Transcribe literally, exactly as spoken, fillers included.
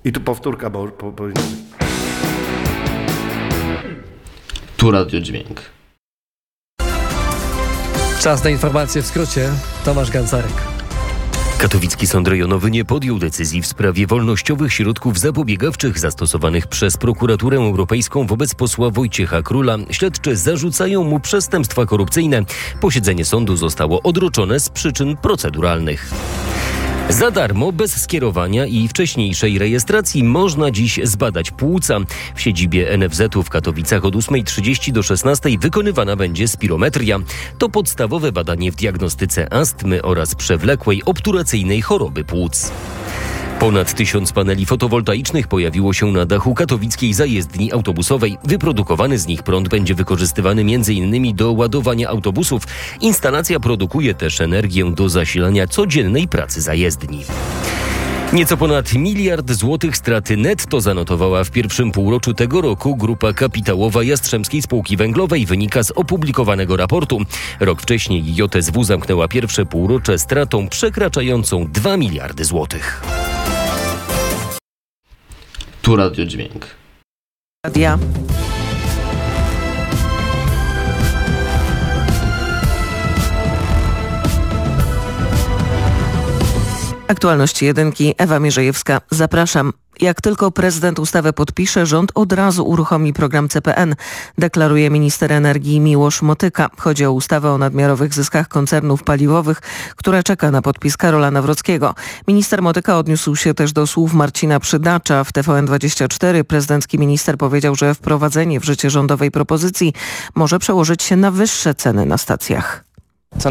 I tu powtórka bo, po, powinna być. Tu radiodźwięk. Czas na informacje w skrócie. Tomasz Gancarek. Katowicki Sąd Rejonowy nie podjął decyzji w sprawie wolnościowych środków zapobiegawczych zastosowanych przez Prokuraturę Europejską wobec posła Wojciecha Króla. Śledczy zarzucają mu przestępstwa korupcyjne. Posiedzenie sądu zostało odroczone z przyczyn proceduralnych. Za darmo, bez skierowania i wcześniejszej rejestracji można dziś zbadać płuca. W siedzibie N F Z u w Katowicach od ósmej trzydzieści do szesnastej wykonywana będzie spirometria. To podstawowe badanie w diagnostyce astmy oraz przewlekłej obturacyjnej choroby płuc. Ponad tysiąc paneli fotowoltaicznych pojawiło się na dachu katowickiej zajezdni autobusowej. Wyprodukowany z nich prąd będzie wykorzystywany m in do ładowania autobusów. Instalacja produkuje też energię do zasilania codziennej pracy zajezdni. Nieco ponad miliard złotych straty netto zanotowała w pierwszym półroczu tego roku grupa kapitałowa Jastrzębskiej Spółki Węglowej, wynika z opublikowanego raportu. Rok wcześniej J S W zamknęła pierwsze półrocze stratą przekraczającą dwa miliardy złotych. Tu radiodźwięk. Radia. Aktualności jedynki, Ewa Mierzejewska. Zapraszam. Jak tylko prezydent ustawę podpisze, rząd od razu uruchomi program C P N, deklaruje minister energii Miłosz Motyka. Chodzi o ustawę o nadmiarowych zyskach koncernów paliwowych, która czeka na podpis Karola Nawrockiego. Minister Motyka odniósł się też do słów Marcina Przydacza w T V N dwadzieścia cztery. Prezydencki minister powiedział, że wprowadzenie w życie rządowej propozycji może przełożyć się na wyższe ceny na stacjach.